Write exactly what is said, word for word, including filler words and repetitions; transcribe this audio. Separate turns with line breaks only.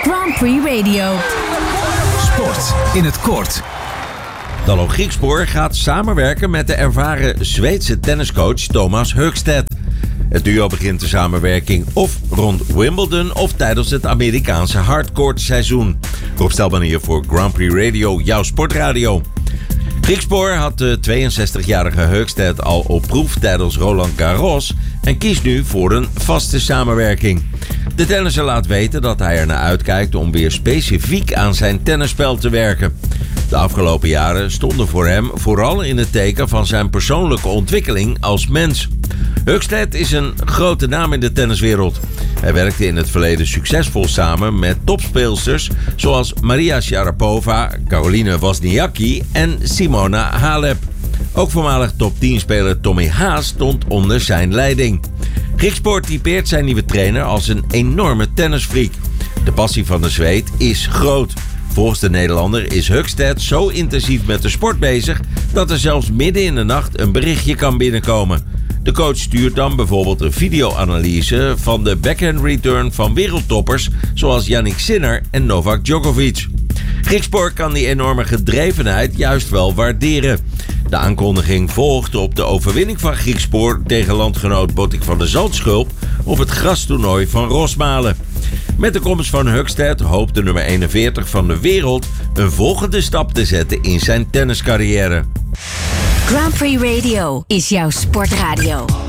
Grand Prix Radio.
Sport in het kort.
Dallo Griekspoor gaat samenwerken met de ervaren Zweedse tenniscoach Thomas Högstedt. Het duo begint de samenwerking of rond Wimbledon of tijdens het Amerikaanse hardcourt seizoen. Rob Stelman hier voor Grand Prix Radio, jouw sportradio. Griekspoor had de tweeënzestigjarige Högstedt al op proef tijdens Roland Garros en kiest nu voor een vaste samenwerking. De tennisser laat weten dat hij ernaar uitkijkt om weer specifiek aan zijn tennisspel te werken. De afgelopen jaren stonden voor hem vooral in het teken van zijn persoonlijke ontwikkeling als mens. Högstedt is een grote naam in de tenniswereld. Hij werkte in het verleden succesvol samen met topspeelsters zoals Maria Sharapova, Caroline Wozniacki en Simona Halep. Ook voormalig top tien speler Tommy Haas stond onder zijn leiding. Griekspoor typeert zijn nieuwe trainer als een enorme tennisfreak. De passie van de Zweed is groot. Volgens de Nederlander is Högstedt zo intensief met de sport bezig dat er zelfs midden in de nacht een berichtje kan binnenkomen. De coach stuurt dan bijvoorbeeld een videoanalyse van de backhand return van wereldtoppers zoals Jannik Sinner en Novak Djokovic. Griekspoor kan die enorme gedrevenheid juist wel waarderen. De aankondiging volgt op de overwinning van Griekspoor tegen landgenoot Botik van der Zandschulp op het grastoernooi van Rosmalen. Met de komst van Högstedt hoopt de nummer eenenveertig van de wereld een volgende stap te zetten in zijn tenniscarrière.
Grand Prix Radio is jouw sportradio.